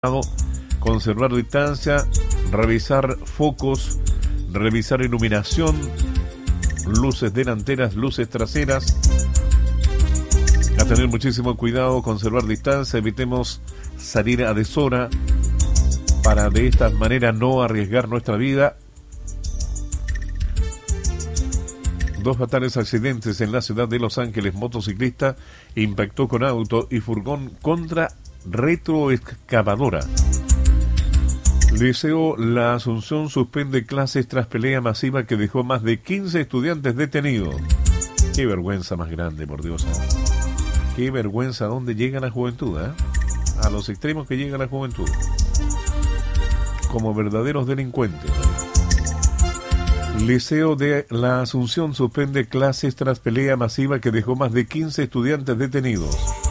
conservar distancia, revisar focos, revisar iluminación, luces delanteras, luces traseras. A tener muchísimo cuidado, conservar distancia, evitemos salir a deshora para de esta manera no arriesgar nuestra vida. Dos fatales accidentes en la ciudad de Los Ángeles. Motociclista impactó con auto y furgón contra retroexcavadora. Liceo La Asunción suspende clases tras pelea masiva que dejó más de 15 estudiantes detenidos. Qué vergüenza más grande, por Dios. Qué vergüenza a dónde llega la juventud, ¿eh? A los extremos que llega la juventud. Como verdaderos delincuentes. Liceo de La Asunción suspende clases tras pelea masiva que dejó más de 15 estudiantes detenidos.